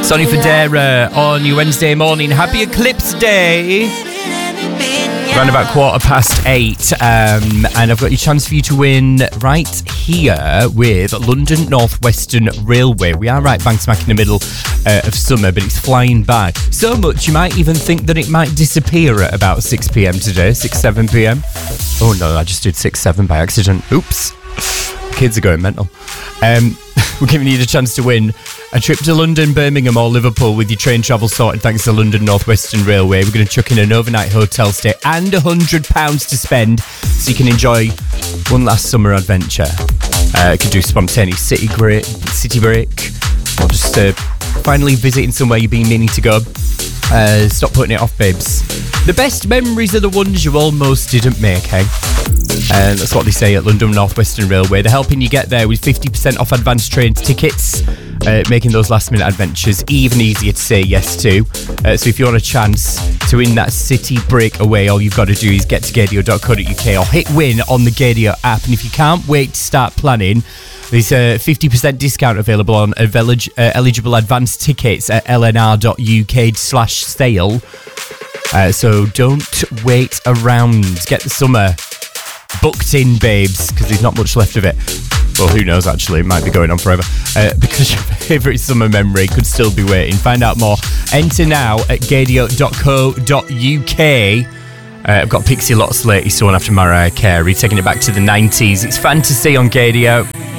Sonny Fodera on your Wednesday morning. Happy Eclipse Day. Around about 8:15, and I've got your chance for you to win right here with London North Western Railway. We are right bang smack in the middle of summer, but it's flying by. So much you might even think that it might disappear at about 6 p.m. today, 7 p.m. Oh no, I just did 6-7 by accident. Oops. Kids are going mental. We're giving you the chance to win a trip to London, Birmingham or Liverpool with your train travel sorted thanks to London North Western Railway. We're going to chuck in an overnight hotel stay and £100 to spend so you can enjoy one last summer adventure. You could do spontaneous city break or just finally visiting somewhere you've been meaning to go. Stop putting it off, babes. The best memories are the ones you almost didn't make, eh? And that's what they say at London North Western Railway. They're helping you get there with 50% off advanced train tickets, making those last minute adventures even easier to say yes to. So if you want a chance to win that city breakaway, all you've got to do is get to gadio.co.uk or hit win on the Gadio app. And if you can't wait to start planning, there's a 50% discount available on eligible advance tickets at lnr.uk/sale. So don't wait around. Get the summer booked in, babes, because there's not much left of it. Well, who knows, actually. It might be going on forever. Because your favourite summer memory could still be waiting. Find out more. Enter now at gadio.co.uk. I've got Pixie Lot's latest one after Mariah Carey, taking it back to the 90s. It's Fantasy on Gadio.